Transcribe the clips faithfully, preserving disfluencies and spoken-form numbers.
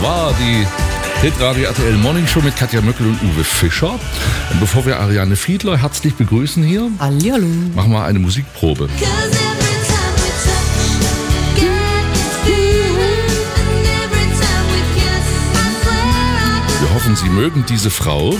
war die Hitradio R T L Morning Show mit Katja Möckel und Uwe Fischer. Und bevor wir Ariane Fiedler herzlich begrüßen hier, Hallihallo, machen wir eine Musikprobe. Wir hoffen, Sie mögen diese Frau.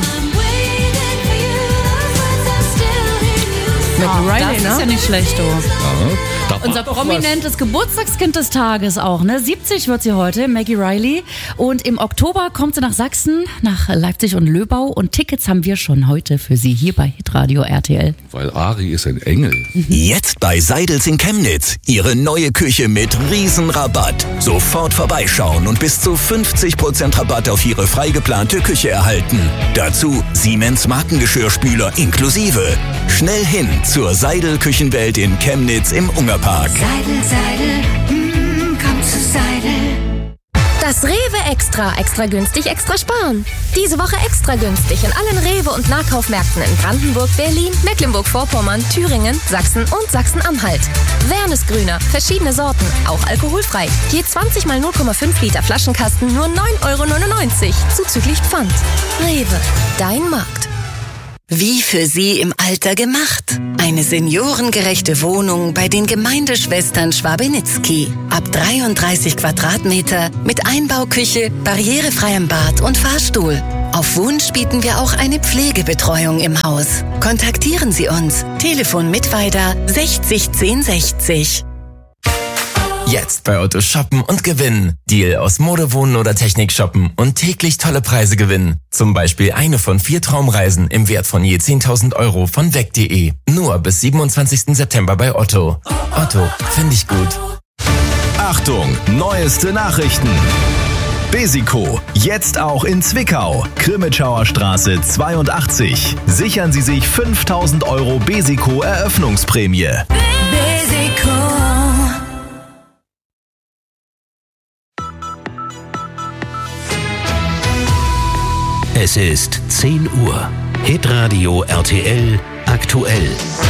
Maggie Riley, das ne? ist ja nicht schlecht, du. Ja, Unser prominentes Geburtstagskind des Tages auch, ne? siebzig wird sie heute, Maggie Riley. Und im Oktober kommt sie nach Sachsen, nach Leipzig und Löbau. Und Tickets haben wir schon heute für sie hier bei Hitradio R T L. Weil Ari ist ein Engel. Jetzt bei Seidels in Chemnitz. Ihre neue Küche mit Riesenrabatt. Sofort vorbeischauen und bis zu fünfzig Prozent Rabatt auf Ihre frei geplante Küche erhalten. Dazu Siemens Markengeschirrspüler inklusive. Schnell hin zur Seidel Küchenwelt in Chemnitz im Ungerpark. Seidel, Seidel, mm, komm zu Seidel. Das Rewe Extra. Extra günstig, extra sparen. Diese Woche extra günstig in allen Rewe- und Nahkaufmärkten in Brandenburg, Berlin, Mecklenburg-Vorpommern, Thüringen, Sachsen und Sachsen-Anhalt. Wernesgrüner, verschiedene Sorten, auch alkoholfrei. Je zwanzig mal null Komma fünf Liter Flaschenkasten nur neun Euro neunundneunzig, zuzüglich Pfand. Rewe, dein Markt. Wie für Sie im Alter gemacht. Eine seniorengerechte Wohnung bei den Gemeindeschwestern Schwabenitzky. Ab dreiunddreißig Quadratmeter mit Einbauküche, barrierefreiem Bad und Fahrstuhl. Auf Wunsch bieten wir auch eine Pflegebetreuung im Haus. Kontaktieren Sie uns. Telefon Mittweida sechzig zehn sechzig. Jetzt bei Otto shoppen und gewinnen. Deal aus Mode, Wohnen oder Technik shoppen und täglich tolle Preise gewinnen. Zum Beispiel eine von vier Traumreisen im Wert von je zehntausend Euro von weg punkt de. Nur bis siebenundzwanzigsten September bei Otto. Otto, finde ich gut. Achtung, neueste Nachrichten. Besico, jetzt auch in Zwickau. Krimitschauer Straße zweiundachtzig. Sichern Sie sich fünftausend Euro Besico Eröffnungsprämie. Besico. Es ist zehn Uhr. Hitradio R T L aktuell.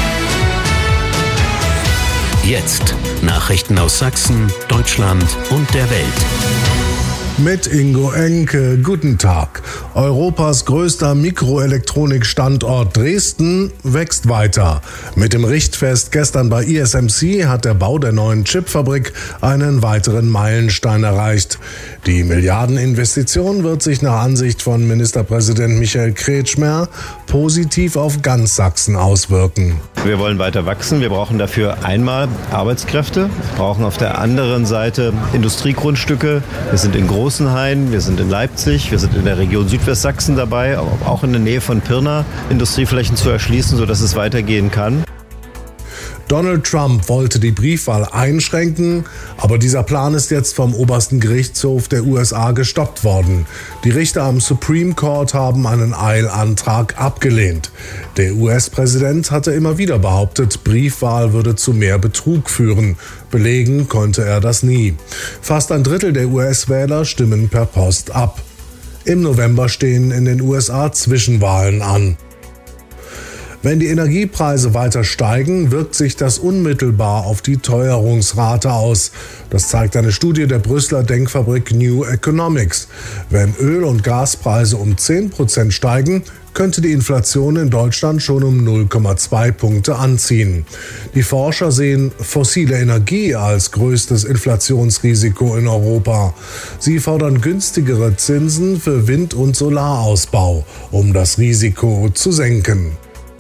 Jetzt Nachrichten aus Sachsen, Deutschland und der Welt. Mit Ingo Enke, guten Tag. Europas größter Mikroelektronikstandort Dresden wächst weiter. Mit dem Richtfest gestern bei I S M C hat der Bau der neuen Chipfabrik einen weiteren Meilenstein erreicht. Die Milliardeninvestition wird sich nach Ansicht von Ministerpräsident Michael Kretschmer positiv auf ganz Sachsen auswirken. Wir wollen weiter wachsen. Wir brauchen dafür einmal Arbeitskräfte, wir brauchen auf der anderen Seite Industriegrundstücke. Wir sind in Großenhain, wir sind in Leipzig, wir sind in der Region Südwestsachsen dabei, aber auch in der Nähe von Pirna, Industrieflächen zu erschließen, sodass es weitergehen kann. Donald Trump wollte die Briefwahl einschränken, aber dieser Plan ist jetzt vom obersten Gerichtshof der U S A gestoppt worden. Die Richter am Supreme Court haben einen Eilantrag abgelehnt. Der U S-Präsident hatte immer wieder behauptet, Briefwahl würde zu mehr Betrug führen. Belegen konnte er das nie. Fast ein Drittel der U S-Wähler stimmen per Post ab. Im November stehen in den U S A Zwischenwahlen an. Wenn die Energiepreise weiter steigen, wirkt sich das unmittelbar auf die Teuerungsrate aus. Das zeigt eine Studie der Brüsseler Denkfabrik New Economics. Wenn Öl- und Gaspreise um zehn Prozent steigen, könnte die Inflation in Deutschland schon um null Komma zwei Punkte anziehen. Die Forscher sehen fossile Energie als größtes Inflationsrisiko in Europa. Sie fordern günstigere Zinsen für Wind- und Solarausbau, um das Risiko zu senken.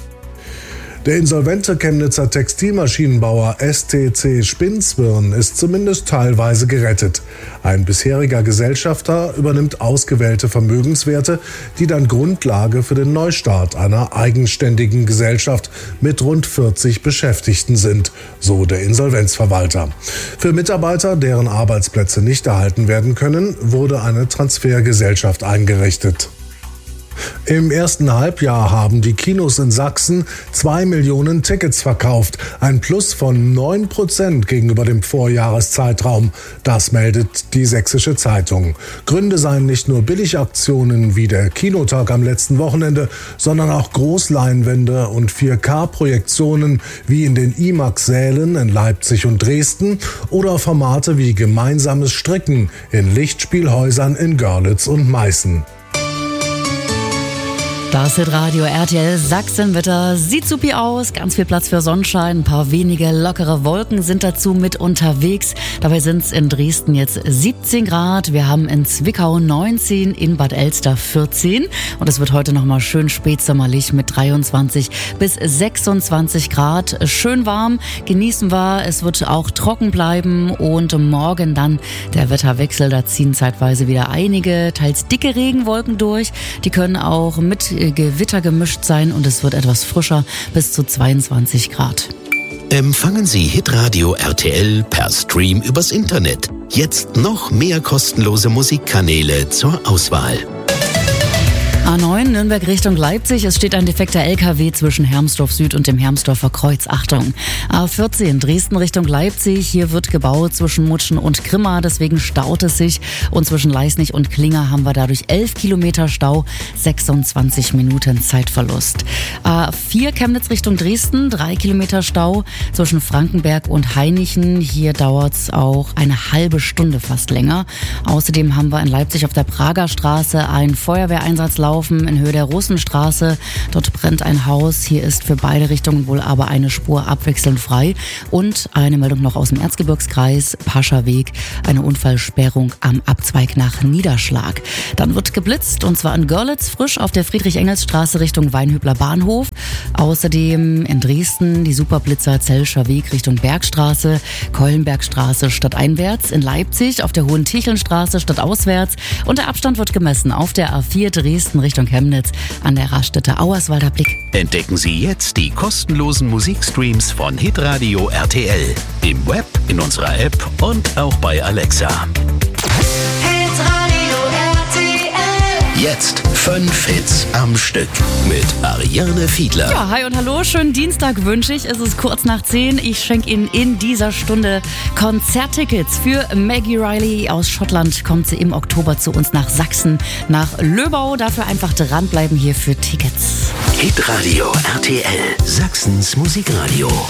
Der insolvente Chemnitzer Textilmaschinenbauer S T C Spinnzwirn ist zumindest teilweise gerettet. Ein bisheriger Gesellschafter übernimmt ausgewählte Vermögenswerte, die dann Grundlage für den Neustart einer eigenständigen Gesellschaft mit rund vierzig Beschäftigten sind, so der Insolvenzverwalter. Für Mitarbeiter, deren Arbeitsplätze nicht erhalten werden können, wurde eine Transfergesellschaft eingerichtet. Im ersten Halbjahr haben die Kinos in Sachsen zwei Millionen Tickets verkauft. Ein Plus von neun Prozent gegenüber dem Vorjahreszeitraum. Das meldet die Sächsische Zeitung. Gründe seien nicht nur Billigaktionen wie der Kinotag am letzten Wochenende, sondern auch Großleinwände und vier K-Projektionen wie in den IMAX-Sälen in Leipzig und Dresden oder Formate wie gemeinsames Stricken in Lichtspielhäusern in Görlitz und Meißen. Das Hitradio R T L Sachsenwetter sieht supi aus, ganz viel Platz für Sonnenschein, ein paar wenige lockere Wolken sind dazu mit unterwegs. Dabei sind es in Dresden jetzt siebzehn Grad, wir haben in Zwickau neunzehn, in Bad Elster vierzehn und es wird heute nochmal schön spätsommerlich mit dreiundzwanzig bis sechsundzwanzig Grad. Schön warm, genießen wir, es wird auch trocken bleiben und morgen dann der Wetterwechsel, da ziehen zeitweise wieder einige, teils dicke Regenwolken durch, die können auch mit Gewitter gemischt sein und es wird etwas frischer bis zu zweiundzwanzig Grad. Empfangen Sie Hitradio R T L per Stream übers Internet. Jetzt noch mehr kostenlose Musikkanäle zur Auswahl. A neun Nürnberg Richtung Leipzig. Es steht ein defekter L K W zwischen Hermsdorf Süd und dem Hermsdorfer Kreuz. Achtung. A vierzehn Dresden Richtung Leipzig. Hier wird gebaut zwischen Mutschen und Grimma. Deswegen staut es sich. Und zwischen Leisnig und Klinger haben wir dadurch elf Kilometer Stau. sechsundzwanzig Minuten Zeitverlust. A vier Chemnitz Richtung Dresden. drei Kilometer Stau zwischen Frankenberg und Hainichen. Hier dauert es auch eine halbe Stunde fast länger. Außerdem haben wir in Leipzig auf der Prager Straße einen Feuerwehreinsatz laufen. In Höhe der Russenstraße. Dort brennt ein Haus. Hier ist für beide Richtungen wohl aber eine Spur abwechselnd frei. Und eine Meldung noch aus dem Erzgebirgskreis, Pascherweg, eine Unfallsperrung am Abzweig nach Niederschlag. Dann wird geblitzt und zwar in Görlitz frisch auf der Friedrich-Engels-Straße Richtung Weinhübler Bahnhof. Außerdem in Dresden die Superblitzer Zellscher Weg Richtung Bergstraße, Keulenbergstraße stadteinwärts, in Leipzig auf der Hohen Tichelnstraße stadtauswärts und der Abstand wird gemessen auf der A vier Dresden Richtung Chemnitz an der Raststätte Auerswalder Blick. Entdecken Sie jetzt die kostenlosen Musikstreams von Hitradio R T L. Im Web, in unserer App und auch bei Alexa. Hitradio R T L. Jetzt fünf Hits am Stück mit Ariane Fiedler. Ja, hi und hallo, schönen Dienstag wünsche ich. Es ist kurz nach zehn. Ich schenke Ihnen in dieser Stunde Konzerttickets für Maggie Reilly aus Schottland. Kommt sie im Oktober zu uns nach Sachsen, nach Löbau. Dafür einfach dranbleiben hier für Tickets. Hitradio R T L, Sachsens Musikradio.